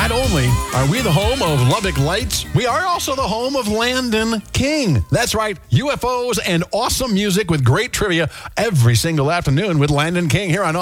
Not only are we the home of Lubbock Lights, we are also the home of Landon King. That's right, UFOs and awesome music with great trivia every single afternoon with Landon King here on